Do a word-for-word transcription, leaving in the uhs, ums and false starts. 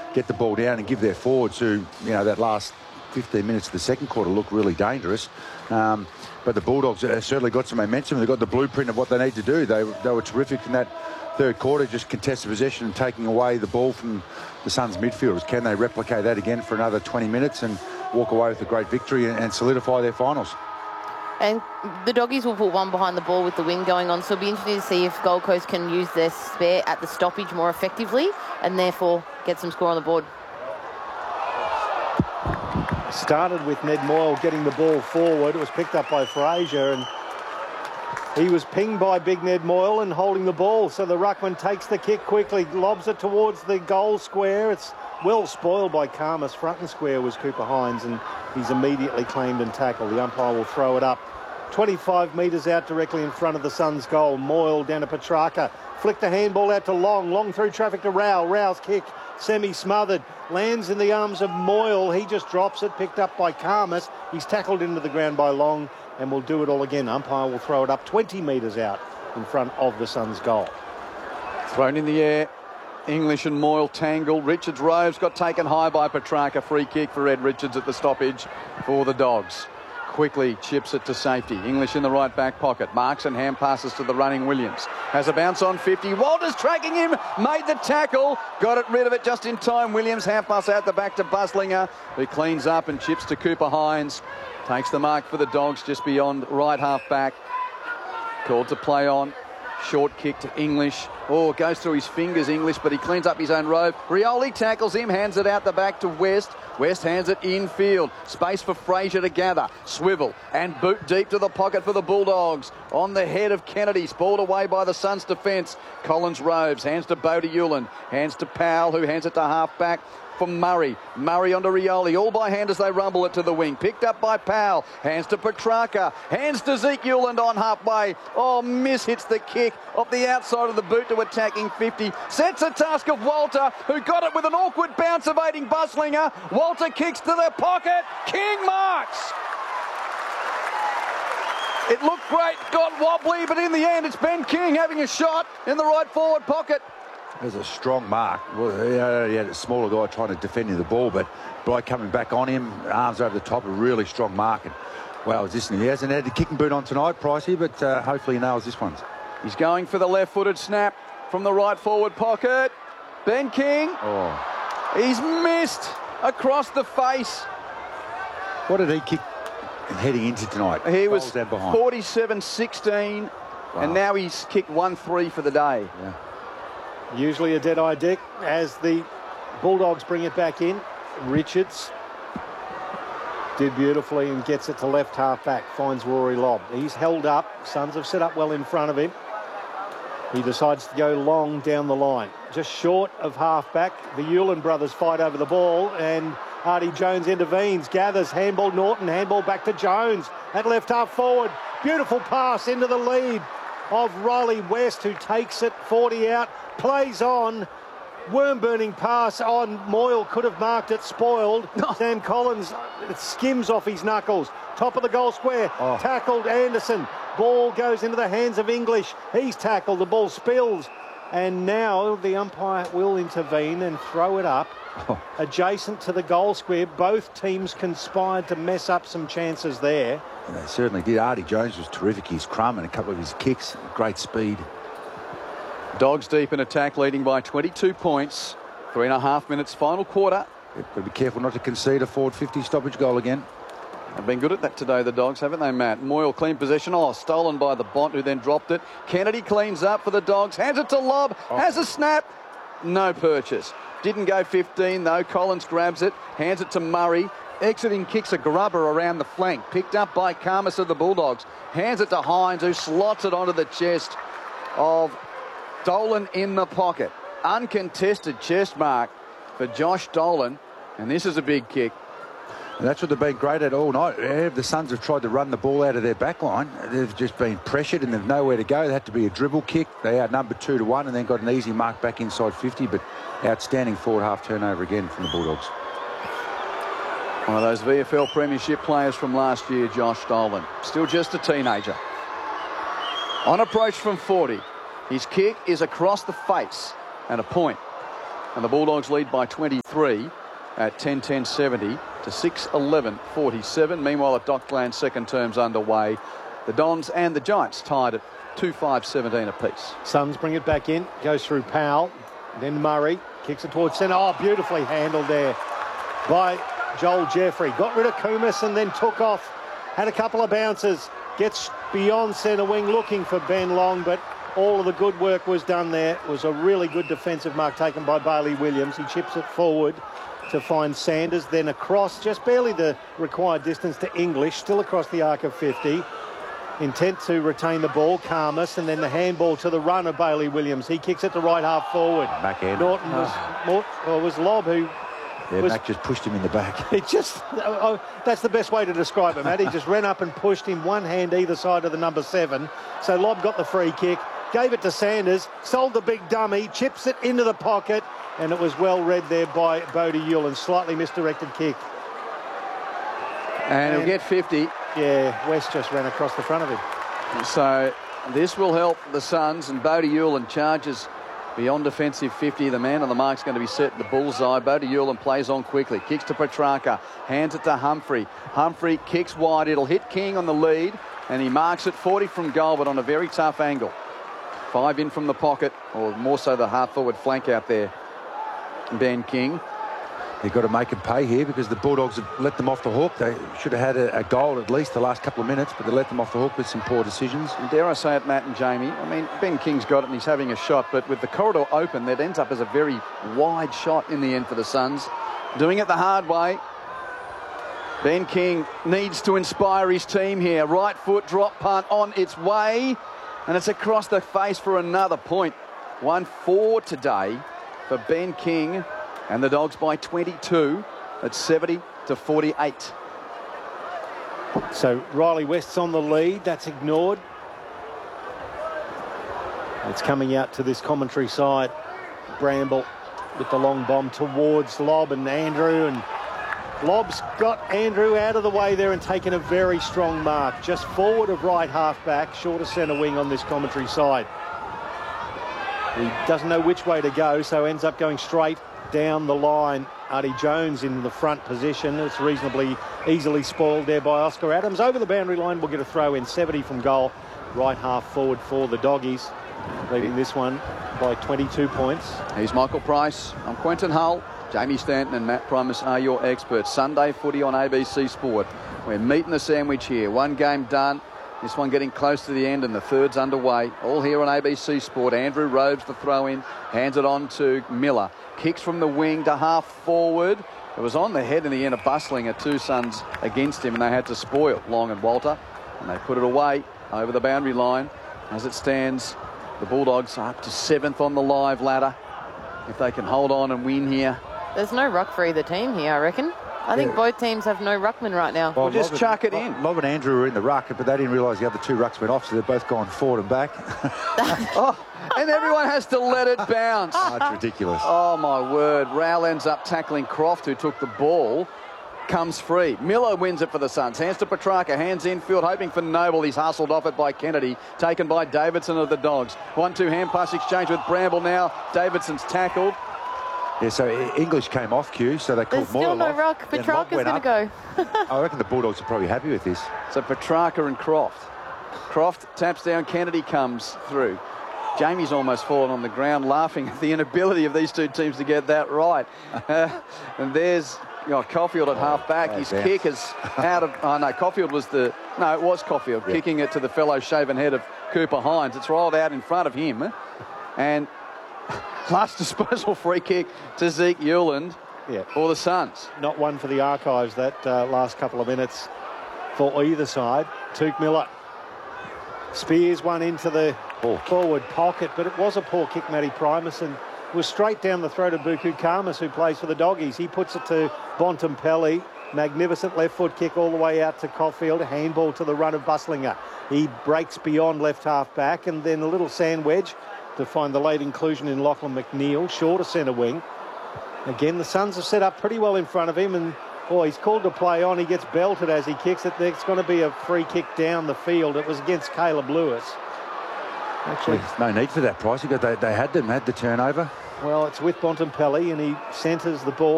get the ball down and give their forwards, who, you know, that last fifteen minutes of the second quarter looked really dangerous. Um, but the Bulldogs have certainly got some momentum. They've got the blueprint of what they need to do. They, they were terrific in that third quarter, just contested possession and taking away the ball from the Suns midfielders. Can they replicate that again for another twenty minutes and walk away with a great victory and, and solidify their finals? And the Doggies will put one behind the ball with the wind going on, so it'll be interesting to see if Gold Coast can use their spare at the stoppage more effectively and therefore get some score on the board. Started with Ned Moyle getting the ball forward. It was picked up by Fraser, and he was pinged by big Ned Moyle and holding the ball. So the ruckman takes the kick quickly, lobs it towards the goal square. It's well spoiled by Karmas. Front and square was Cooper Hines, and he's immediately claimed and tackled. The umpire will throw it up twenty-five metres out directly in front of the Suns' goal. Moyle down to Petrarca. Flicked the handball out to Long. Long through traffic to Rao. Rao's kick semi-smothered. Lands in the arms of Moyle. He just drops it. Picked up by Karmas. He's tackled into the ground by Long and will do it all again. Umpire will throw it up twenty metres out in front of the Suns' goal. Thrown in the air. English and Moyle tangle. Richards Roves got taken high by Petrarca. Free kick for Ed Richards at the stoppage for the Dogs. Quickly chips it to safety. English in the right back pocket. Marks and hand passes to the running Williams. Has a bounce on fifty. Walters tracking him. Made the tackle. Got it rid of it just in time. Williams hand pass out the back to Buslinger, who cleans up and chips to Cooper Hines. Takes the mark for the Dogs just beyond right half back. Called to play on. Short kick to English. Oh, goes through his fingers, English, but he cleans up his own robe. Rioli tackles him, hands it out the back to West. West hands it infield. Space for Fraser to gather. Swivel and boot deep to the pocket for the Bulldogs. On the head of Kennedy, balled away by the Suns' defence. Collins Robes, hands to Bodie Ulan. Hands to Powell, who hands it to half-back for Murray. Murray onto Rioli, all by hand as they rumble it to the wing. Picked up by Powell. Hands to Petrarca. Hands to Zeke Uland on halfway. Oh, miss hits the kick off the outside of the boot to attacking fifty. Sets a task of Walter, who got it with an awkward bounce evading Buslinger. Walter kicks to the pocket. King marks. It looked great, got wobbly, but in the end it's Ben King having a shot in the right forward pocket. There's a strong mark. Well, he had a smaller guy trying to defend the ball, but Bright coming back on him, arms over the top, a really strong mark. And, well, listen, he hasn't had the kicking boot on tonight, Pricey, but uh, hopefully he nails this one. He's going for the left-footed snap from the right forward pocket. Ben King. Oh. He's missed across the face. What did he kick heading into tonight? He was forty-seven sixteen, wow. And now he's kicked one three for the day. Yeah. Usually a dead-eye Dick as the Bulldogs bring it back in. Richards did beautifully and gets it to left half-back, finds Rory Lobb. He's held up. Suns have set up well in front of him. He decides to go long down the line. Just short of half-back. The Ulan brothers fight over the ball and Artie Jones intervenes, gathers, handball Norton, handball back to Jones at left half forward. Beautiful pass into the lead of Riley West, who takes it forty out, plays on. Worm-burning pass on Moyle, could have marked it, spoiled. Sam Collins, it skims off his knuckles. Top of the goal square, oh. Tackled Anderson. Ball goes into the hands of English. He's tackled, the ball spills. And now the umpire will intervene and throw it up oh. adjacent to the goal square. Both teams conspired to mess up some chances there. And they certainly did. Artie Jones was terrific. His crumb and a couple of his kicks, great speed. Dogs deep in attack, leading by twenty-two points. Three and a half minutes, final quarter. You've got to be careful not to concede a forward fifty stoppage goal again. They've been good at that today, the Dogs, haven't they, Matt? Moyle clean possession. Oh, stolen by the Bont, who then dropped it. Kennedy cleans up for the Dogs. Hands it to Lobb. Oh. Has a snap. No purchase. Didn't go fifteen, though. Collins grabs it. Hands it to Murray. Exiting kicks a grubber around the flank. Picked up by Karmas of the Bulldogs. Hands it to Hines, who slots it onto the chest of Dolan in the pocket. Uncontested chest mark for Josh Dolan. And this is a big kick. And that's what they've been great at all night. The Suns have tried to run the ball out of their back line. They've just been pressured and they've nowhere to go. They had to be a dribble kick. They outnumbered two to one and then got an easy mark back inside fifty. But outstanding forward half turnover again from the Bulldogs. One of those V F L Premiership players from last year, Josh Dolan. Still just a teenager. On approach from forty. His kick is across the face and a point. And the Bulldogs lead by twenty-three at ten ten seventy to six eleven forty-seven. Meanwhile, at Dockland, second term's underway. The Dons and the Giants tied at two five seventeen apiece. Suns bring it back in. Goes through Powell. Then Murray kicks it towards centre. Oh, beautifully handled there by Joel Jeffrey. Got rid of Kumis and then took off. Had a couple of bounces. Gets beyond centre wing looking for Ben Long, but all of the good work was done there. It was a really good defensive mark taken by Bailey Williams. He chips it forward to find Sanders, then across, just barely the required distance to English, still across the arc of fifty. Intent to retain the ball, Karmas, and then the handball to the run of Bailey Williams. He kicks it to right half forward. Back end. Norton was, Oh. well, it was Lobb who Yeah, was, Mac just pushed him in the back. it just, oh, oh, that's the best way to describe it, Matt. He just ran up and pushed him one hand either side of the number seven. So Lobb got the free kick, gave it to Sanders, sold the big dummy, chips it into the pocket, and it was well read there by Bodie Yulin. Slightly misdirected kick. And he'll And- get fifty. Yeah, West just ran across the front of him. So this will help the Suns, and Bodie Yulin charges beyond defensive fifty. The man on the mark's going to be set at the bullseye. Bodie Yulin plays on quickly, kicks to Petrarca, hands it to Humphrey. Humphrey kicks wide. It'll hit King on the lead, and he marks it forty from goal, but on a very tough angle. Five in from the pocket, or more so the half-forward flank out there. Ben King. They've got to make them pay here because the Bulldogs have let them off the hook. They should have had a, a goal at least the last couple of minutes, but they let them off the hook with some poor decisions. And dare I say it, Matt and Jamie, I mean, Ben King's got it and he's having a shot, but with the corridor open, that ends up as a very wide shot in the end for the Suns. Doing it the hard way. Ben King needs to inspire his team here. Right foot drop punt on its way, and it's across the face for another point. one four today for Ben King, and the Dogs by twenty-two at seventy to forty-eight. So Riley West's on the lead. That's ignored. It's coming out to this commentary side. Bramble with the long bomb towards Lobb and Andrew, and Lobb's got Andrew out of the way there and taken a very strong mark. Just forward of right half back, short of centre wing on this commentary side. He doesn't know which way to go, so ends up going straight down the line. Artie Jones in the front position. It's reasonably easily spoiled there by Oscar Adams. Over the boundary line, we'll get a throw in. seventy from goal. Right half forward for the Doggies. Leading this one by twenty-two points. He's Michael Price. I'm Quentin Hull. Jamie Stanton and Matt Primus are your experts. Sunday footy on A B C Sport. We're meeting the sandwich here. One game done. This one getting close to the end, and the third's underway. All here on A B C Sport. Andrew Robes the throw in. Hands it on to Miller. Kicks from the wing to half forward. It was on the head in the end of Bustling at two Suns against him, and they had to spoil Long and Walter. And they put it away over the boundary line. As it stands, the Bulldogs are up to seventh on the live ladder. If they can hold on and win here. There's no ruck for either team here, I reckon. I think Yeah. both teams have no ruckman right now. Well, just Lobb chuck and- it in. Lobb and Andrew were in the ruck, but they didn't realise the other two rucks went off, so they've both gone forward and back. Oh, and everyone has to let it bounce. Oh, it's ridiculous. Oh, my word. Rowell ends up tackling Croft, who took the ball. Comes free. Miller wins it for the Suns. Hands to Petrarca. Hands infield, hoping for Noble. He's hustled off it by Kennedy. Taken by Davidson of the Dogs. one two hand pass exchange with Bramble now. Davidson's tackled. Yeah, so English came off cue, so they called There's still Moyle no off. ruck. Then Lobb Petrarca's went going to up. go. I reckon the Bulldogs are probably happy with this. So Petrarca and Croft. Croft taps down. Kennedy comes through. Jamie's almost fallen on the ground laughing at the inability of these two teams to get that right. Uh, and there's you know, Caulfield at half back. His bad kick is out of... Oh, no, Caulfield was the... No, it was Caulfield Yeah. kicking it to the fellow shaven head of Cooper Hines. It's rolled out in front of him. And last disposal free kick to Zeke Yuland Yeah. for the Suns. Not one for the archives that uh, last couple of minutes for either side. Took Miller spears one into the forward pocket, but it was a poor kick. Matty Primus, and was straight down the throat of Buku Karmas, who plays for the Doggies. He puts it to Bontempelli. Magnificent left foot kick all the way out to Caulfield. Handball to the run of Buslinger. He breaks beyond left half back, and then a little sand wedge to find the late inclusion in Lachlan McNeil, short of centre wing. Again, the Suns have set up pretty well in front of him, and oh, he's called to play on. He gets belted as he kicks it. There's going to be a free kick down the field. It was against Caleb Lewis. Actually, No need for that, Price. They, they had them, had the turnover. Well, it's with Bontempelli, and he centres the ball.